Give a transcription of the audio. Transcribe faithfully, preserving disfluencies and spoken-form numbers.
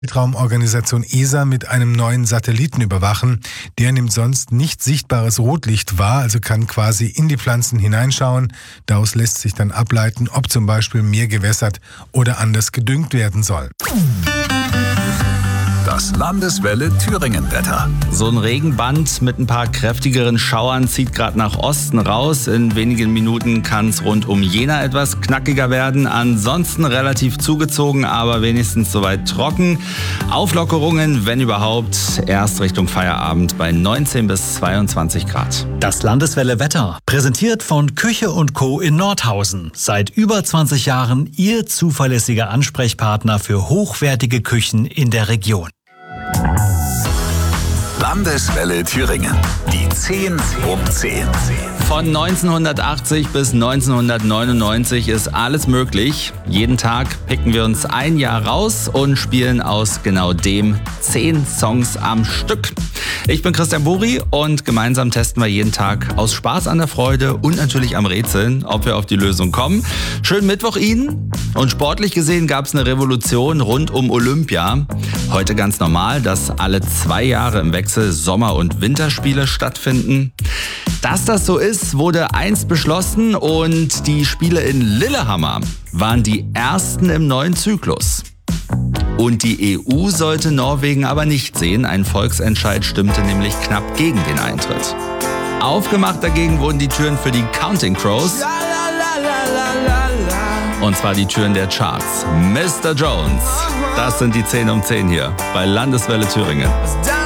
Weltraumorganisation E S A mit einem neuen Satelliten überwachen. Der nimmt sonst nicht sichtbares Rotlicht wahr, also kann quasi in die Pflanzen hineinschauen. Daraus lässt sich dann ableiten, ob zum Beispiel mehr gewässert oder anders gedüngt werden soll. Das Landeswelle Thüringen-Wetter. So ein Regenband mit ein paar kräftigeren Schauern zieht gerade nach Osten raus. In wenigen Minuten kann es rund um Jena etwas knackiger werden. Ansonsten relativ zugezogen, aber wenigstens soweit trocken. Auflockerungen, wenn überhaupt, erst Richtung Feierabend bei neunzehn bis zweiundzwanzig Grad. Das Landeswelle Wetter, präsentiert von Küche und Co. in Nordhausen. Seit über zwanzig Jahren Ihr zuverlässiger Ansprechpartner für hochwertige Küchen in der Region. Landeswelle Thüringen. Die zehn um zehn. Von neunzehnhundertachtzig bis neunzehnhundertneunundneunzig ist alles möglich. Jeden Tag picken wir uns ein Jahr raus und spielen aus genau dem zehn Songs am Stück. Ich bin Christian Buri und gemeinsam testen wir jeden Tag aus Spaß an der Freude und natürlich am Rätseln, ob wir auf die Lösung kommen. Schönen Mittwoch Ihnen. Und sportlich gesehen gab es eine Revolution rund um Olympia. Heute ganz normal, dass alle zwei Jahre im Wechsel Sommer- und Winterspiele stattfinden. Dass das so ist, wurde einst beschlossen und die Spiele in Lillehammer waren die ersten im neuen Zyklus. Und die E U sollte Norwegen aber nicht sehen. Ein Volksentscheid stimmte nämlich knapp gegen den Eintritt. Aufgemacht dagegen wurden die Türen für die Counting Crows. Und zwar die Türen der Charts. Mister Jones. Das sind die zehn um zehn hier bei Landeswelle Thüringen.